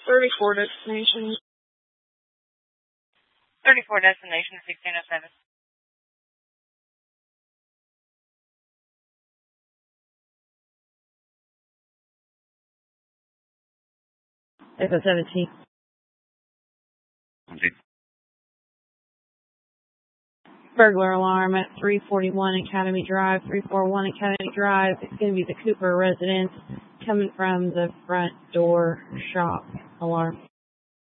34 destination. 34 destination 1607. Echo 17. Burglar alarm at 341 Academy Drive, 341 Academy Drive. It's going to be the Cooper residence coming from the front door shop alarm.